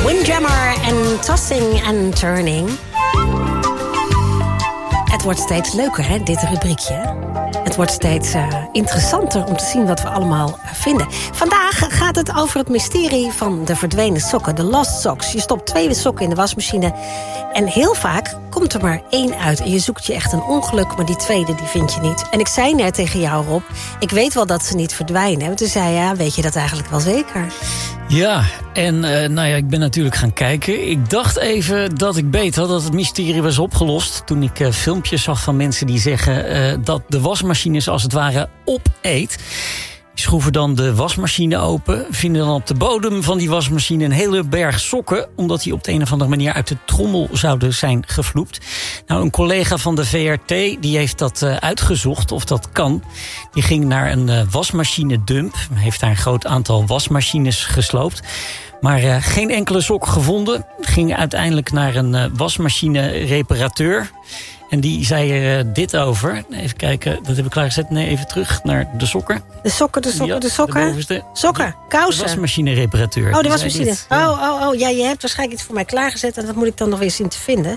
Windjammer en Tossing and Turning. Het wordt steeds leuker, hè, dit rubriekje. Het wordt steeds interessanter om te zien wat we allemaal vinden. Vandaag gaat het over het mysterie van de verdwenen sokken. De lost socks. Je stopt 2 sokken in de wasmachine. En heel vaak komt er maar 1 uit. En je zoekt je echt een ongeluk, maar die tweede die vind je niet. En ik zei net tegen jou, Rob, ik weet wel dat ze niet verdwijnen. En toen zei je, weet je dat eigenlijk wel zeker? Ja, en ik ben natuurlijk gaan kijken. Ik dacht even dat ik beet had dat het mysterie was opgelost. Toen ik filmpjes zag van mensen die zeggen dat de wasmachines als het ware opeet. Die schroeven dan de wasmachine open, vinden dan op de bodem van die wasmachine een hele berg sokken, omdat die op de een of andere manier uit de trommel zouden zijn gevloept. Nou, een collega van de VRT die heeft dat uitgezocht of dat kan. Die ging naar een wasmachine dump, heeft daar een groot aantal wasmachines gesloopt. Maar geen enkele sok gevonden. Ging uiteindelijk naar een wasmachine reparateur. En die zei er dit over. Even kijken, dat heb ik klaargezet. Nee, even terug naar de sokken. De sokken. Sokken, kousen. De wasmachine reparateur. Oh, de wasmachine. Oh, ja, je hebt waarschijnlijk iets voor mij klaargezet. En dat moet ik dan nog weer zien te vinden.